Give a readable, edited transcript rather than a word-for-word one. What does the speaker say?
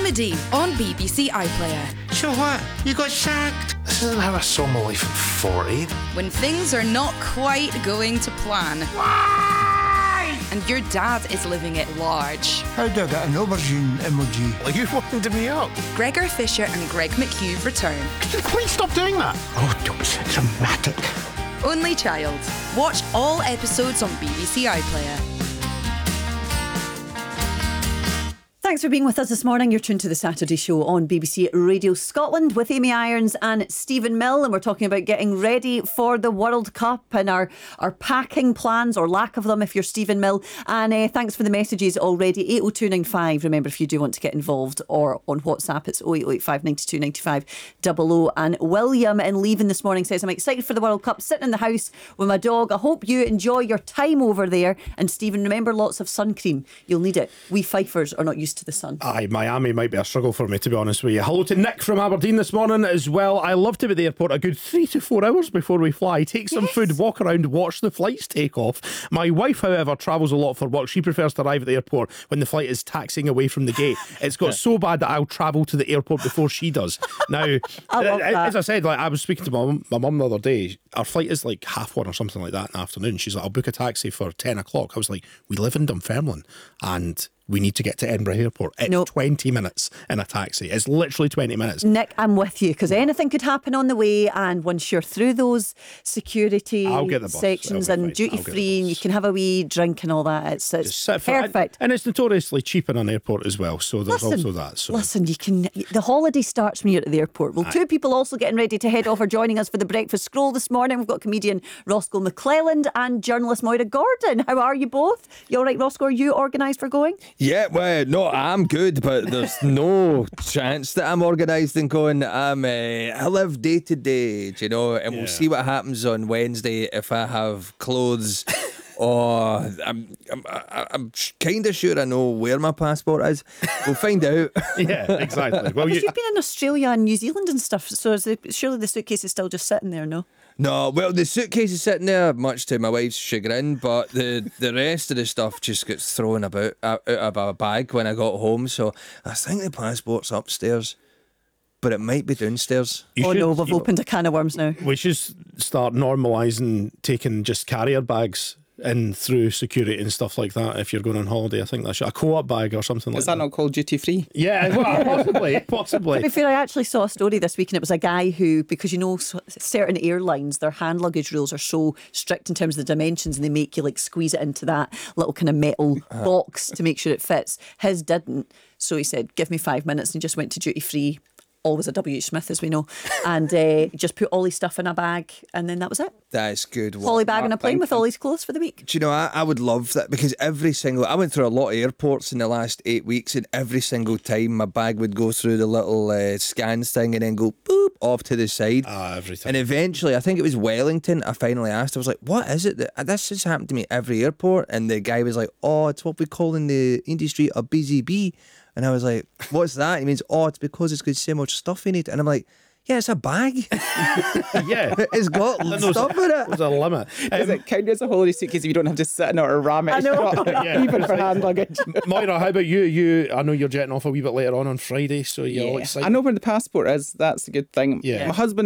comedy on BBC iPlayer. So what? You got sacked? This isn't how I saw my life at 40. When things are not quite going to plan. Why? And your dad is living at large. How do I get an aubergine emoji? Well, you wound me up. Gregor Fisher and Greg McHugh return. Could you please stop doing that? Oh, don't be so dramatic. Only Child. Watch all episodes on BBC iPlayer. Thanks for being with us this morning. You're tuned to the Saturday Show on BBC Radio Scotland with Amy Irons and Stephen Mill, and we're talking about getting ready for the World Cup and our packing plans, or lack of them if you're Stephen Mill. And thanks for the messages already. 80295. Remember, if you do want to get involved, or on WhatsApp, it's 08085 92 95 00. And William in Leaving this morning says, I'm excited for the World Cup, sitting in the house with my dog. I hope you enjoy your time over there. And Stephen, remember, lots of sun cream. You'll need it. We Fifers are not used to the sun. Aye, Miami might be a struggle for me, to be honest with you. Hello to Nick from Aberdeen this morning as well. I love to be at the airport a good 3 to 4 hours before we fly. Take some food, walk around, watch the flights take off. My wife, however, travels a lot for work. She prefers to arrive at the airport when the flight is taxiing away from the gate. It's got so bad that I'll travel to the airport before she does. Now, as I said, like I was speaking to my mum the other day. Our flight is like 1:30 or something like that in the afternoon. She's like, I'll book a taxi for 10 o'clock. I was like, we live in Dunfermline and we need to get to Edinburgh Airport. It's 20 minutes in a taxi. It's literally 20 minutes. Nick, I'm with you, because anything could happen on the way, and once you're through those security sections and duty free, and you can have a wee drink and all that, it's perfect. And it's notoriously cheap in an airport as well, so there's also that. So. Listen, the holiday starts when you're at the airport. Well, two people also getting ready to head off are joining us for the breakfast scroll this morning. We've got comedian Roscoe McClelland and journalist Moira Gordon. How are you both? You all right, Roscoe? Are you organised for going? Yeah, well, no, I'm good, but there's no chance that I'm organised and going. I live day to day, do you know, and we'll see what happens on Wednesday if I have clothes. Or I'm kind of sure I know where my passport is. We'll find out. Yeah, exactly. Well, you've been in Australia and New Zealand and stuff, so surely the suitcase is still just sitting there, no? No, well, the suitcase is sitting there, much to my wife's chagrin, but the rest of the stuff just gets thrown about out of a bag when I got home. So I think the passport's upstairs, but it might be downstairs. We've opened a can of worms now. We should start normalising taking just carrier bags in through security and stuff like that if you're going on holiday. I think that's a co-op bag or something like that. Is that not called duty free? Yeah, well, possibly. To be fair, I actually saw a story this week, and it was a guy who, because you know certain airlines, their hand luggage rules are so strict in terms of the dimensions, and they make you like squeeze it into that little kind of metal box to make sure it fits. His didn't, so he said, give me 5 minutes, and he just went to duty free. Always a W.H. Smith, as we know, and just put all his stuff in a bag, and then that was it. That's good. Holly bag on a plane with all his clothes for the week. Do you know, I would love that, because I went through a lot of airports in the last 8 weeks, and every single time my bag would go through the little scans thing and then go boop off to the side. Every time. And eventually, I think it was Wellington, I finally asked, I was like, what is it? This has happened to me every airport. And the guy was like, oh, it's what we call in the industry a busy bee. And I was like, what's that? He means, it's because it's got so much stuff in it. And I'm like, yeah, it's a bag. Yeah. It's got stuff in it. There's a limit. Does it count as a holiday suitcase if you don't have to sit in it or ram it? Even for hand luggage. Moira, how about you? I know you're jetting off a wee bit later on Friday, so you're all excited. I know where the passport is. That's a good thing. Yeah. My husband